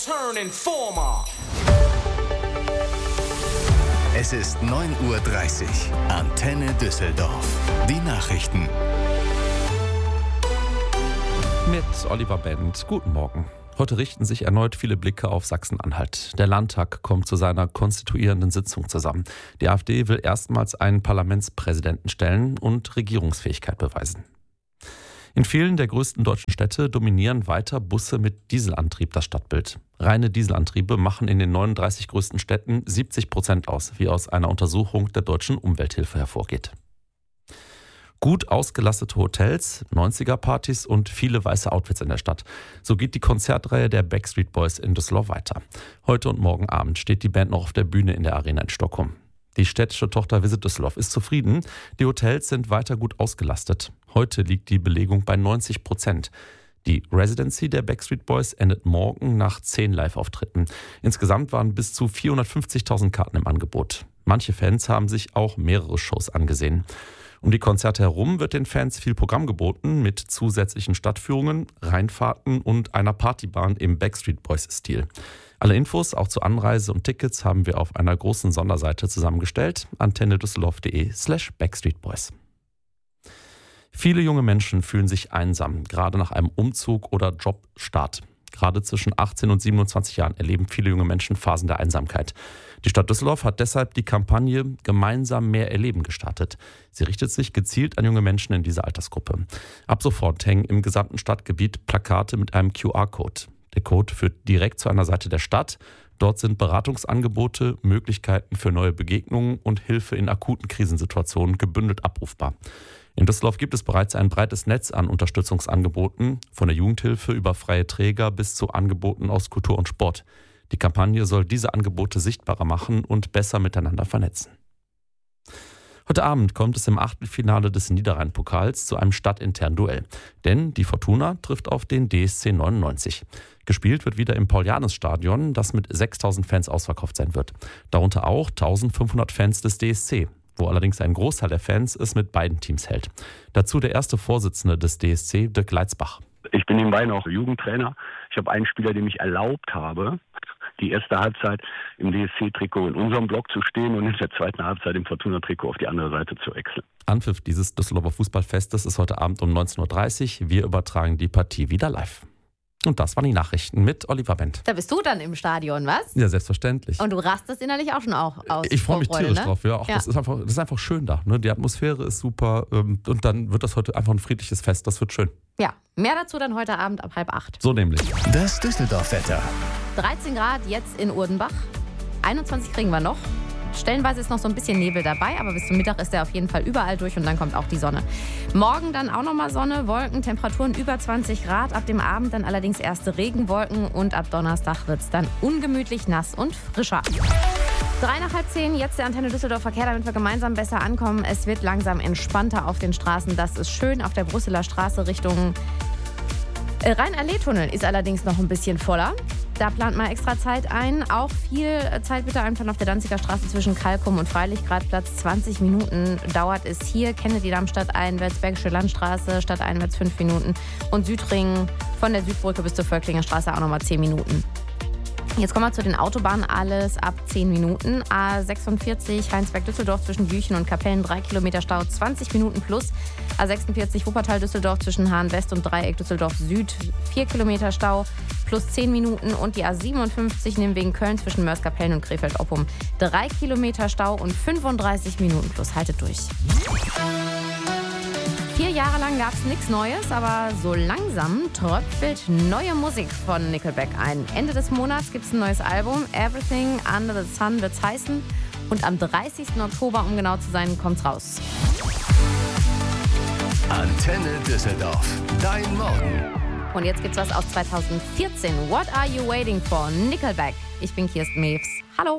turn informer. Es ist 9:30 Uhr. Antenne Düsseldorf. Die Nachrichten. Mit Oliver Bent. Guten Morgen. Heute richten sich erneut viele Blicke auf Sachsen-Anhalt. Der Landtag kommt zu seiner konstituierenden Sitzung zusammen. Die AfD will erstmals einen Parlamentspräsidenten stellen und Regierungsfähigkeit beweisen. In vielen der größten deutschen Städte dominieren weiter Busse mit Dieselantrieb das Stadtbild. Reine Dieselantriebe machen in den 39 größten Städten 70% aus, wie aus einer Untersuchung der Deutschen Umwelthilfe hervorgeht. Gut ausgelastete Hotels, 90er-Partys und viele weiße Outfits in der Stadt. So geht die Konzertreihe der Backstreet Boys in Düsseldorf weiter. Heute und morgen Abend steht die Band noch auf der Bühne in der Arena in Stockholm. Die städtische Tochter Visit Düsseldorf ist zufrieden. Die Hotels sind weiter gut ausgelastet. Heute liegt die Belegung bei 90%. Die Residency der Backstreet Boys endet morgen nach 10 Live-Auftritten. Insgesamt waren bis zu 450.000 Karten im Angebot. Manche Fans haben sich auch mehrere Shows angesehen. Um die Konzerte herum wird den Fans viel Programm geboten mit zusätzlichen Stadtführungen, Rheinfahrten und einer Partybahn im Backstreet Boys-Stil. Alle Infos, auch zur Anreise und Tickets, haben wir auf einer großen Sonderseite zusammengestellt, antennedüsseldorf.de/backstreetboys. Viele junge Menschen fühlen sich einsam, gerade nach einem Umzug oder Jobstart. Gerade zwischen 18 und 27 Jahren erleben viele junge Menschen Phasen der Einsamkeit. Die Stadt Düsseldorf hat deshalb die Kampagne Gemeinsam mehr erleben gestartet. Sie richtet sich gezielt an junge Menschen in dieser Altersgruppe. Ab sofort hängen im gesamten Stadtgebiet Plakate mit einem QR-Code. Der Code führt direkt zu einer Seite der Stadt. Dort sind Beratungsangebote, Möglichkeiten für neue Begegnungen und Hilfe in akuten Krisensituationen gebündelt abrufbar. In Düsseldorf gibt es bereits ein breites Netz an Unterstützungsangeboten, von der Jugendhilfe über freie Träger bis zu Angeboten aus Kultur und Sport. Die Kampagne soll diese Angebote sichtbarer machen und besser miteinander vernetzen. Heute Abend kommt es im Achtelfinale des Niederrhein-Pokals zu einem stadtinternen Duell. Denn die Fortuna trifft auf den DSC 99. Gespielt wird wieder im Paul-Janus-Stadion, das mit 6.000 Fans ausverkauft sein wird. Darunter auch 1.500 Fans des DSC, wo allerdings ein Großteil der Fans es mit beiden Teams hält. Dazu der erste Vorsitzende des DSC, Dirk Leitzbach. Ich bin nebenbei noch Jugendtrainer. Ich habe einen Spieler, dem ich erlaubt habe, die erste Halbzeit im DSC-Trikot in unserem Block zu stehen und in der zweiten Halbzeit im Fortuna-Trikot auf die andere Seite zu wechseln. Anpfiff dieses Düsseldorfer Fußballfestes ist heute Abend um 19.30 Uhr. Wir übertragen die Partie wieder live. Und das waren die Nachrichten mit Oliver Bent. Da bist du dann im Stadion, was? Ja, selbstverständlich. Und du rastest innerlich auch schon aus. Ich freue mich tierisch drauf. Ja, Ja. Das ist einfach schön da. Ne? Die Atmosphäre ist super. Und dann wird das heute einfach ein friedliches Fest. Das wird schön. Ja, mehr dazu dann heute Abend ab 7:30. So nämlich. Das Düsseldorf-Wetter. 13 Grad jetzt in Urdenbach. 21 kriegen wir noch. Stellenweise ist noch so ein bisschen Nebel dabei, aber bis zum Mittag ist der auf jeden Fall überall durch und dann kommt auch die Sonne. Morgen dann auch nochmal Sonne, Wolken, Temperaturen über 20 Grad. Ab dem Abend dann allerdings erste Regenwolken und ab Donnerstag wird es dann ungemütlich nass und frischer. 9:55, jetzt der Antenne Düsseldorf Verkehr, damit wir gemeinsam besser ankommen. Es wird langsam entspannter auf den Straßen. Das ist schön. Auf der Brüsseler Straße Richtung Rhein-Allee-Tunnel ist allerdings noch ein bisschen voller. Da plant mal extra Zeit ein. Auch viel Zeit bitte einplanen auf der Danziger Straße zwischen Kalkum und Freilichtgradplatz. 20 Minuten dauert es hier. Kennedy-Damm stadteinwärts, Bergische Landstraße stadteinwärts 5 Minuten. Und Südring von der Südbrücke bis zur Völklinger Straße auch nochmal 10 Minuten. Jetzt kommen wir zu den Autobahnen, alles ab 10 Minuten. A46 Heinsberg-Düsseldorf zwischen Jüchen und Kapellen 3 Kilometer Stau, 20 Minuten plus. A46 Wuppertal-Düsseldorf zwischen Hahn-West und Dreieck Düsseldorf-Süd 4 Kilometer Stau plus 10 Minuten. Und die A57 Nimwegen Köln zwischen Mörs-Kapellen und Krefeld-Oppum 3 Kilometer Stau und 35 Minuten plus. Haltet durch. 4 Jahre lang gab es nichts Neues, aber so langsam tröpfelt neue Musik von Nickelback ein. Ende des Monats gibt es ein neues Album, Everything Under the Sun wird's heißen. Und am 30. Oktober, um genau zu sein, kommt's raus. Antenne Düsseldorf. Dein Morgen. Und jetzt gibt's was aus 2014. What are you waiting for? Nickelback. Ich bin Kirsten Mews. Hallo.